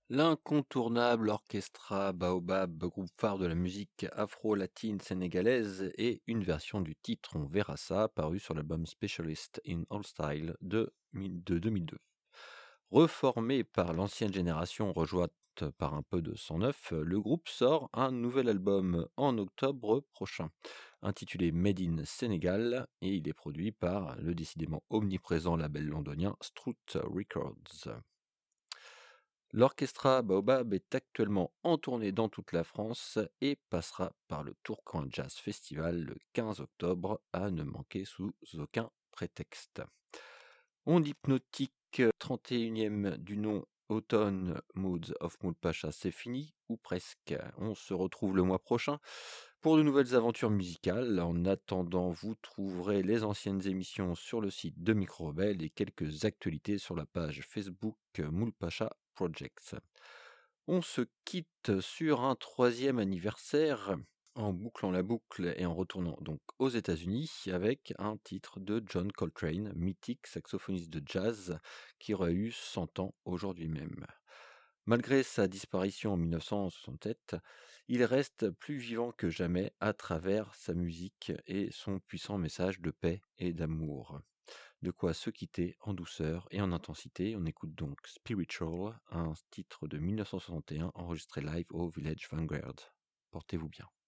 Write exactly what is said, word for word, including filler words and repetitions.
L'incontournable Orchestra Baobab, groupe phare de la musique afro-latine sénégalaise, et une version du titre On verra ça, paru sur l'album Specialist in All Style de, mille- de deux mille deux. Reformé par l'ancienne génération rejointe par un peu de sang neuf, le groupe sort un nouvel album en octobre prochain, intitulé Made in Sénégal, et il est produit par le décidément omniprésent label londonien Strout Records. L'Orchestra Baobab est actuellement en tournée dans toute la France et passera par le Tourcoing Jazz Festival le quinze octobre, à ne manquer sous aucun prétexte. On hypnotique, trente et unième du nom Autumn Moods of Moulpacha, c'est fini, ou presque. On se retrouve le mois prochain pour de nouvelles aventures musicales. En attendant, vous trouverez les anciennes émissions sur le site de Micro Rebelle et quelques actualités sur la page Facebook Moulpacha Projects. On se quitte sur un troisième anniversaire, en bouclant la boucle et en retournant donc aux États-Unis avec un titre de John Coltrane, mythique saxophoniste de jazz qui aurait eu cent ans aujourd'hui même. Malgré sa disparition en mille neuf cent soixante-sept, il reste plus vivant que jamais à travers sa musique et son puissant message de paix et d'amour. De quoi se quitter en douceur et en intensité. On écoute donc Spiritual, un titre de mille neuf cent soixante et un enregistré live au Village Vanguard. Portez-vous bien.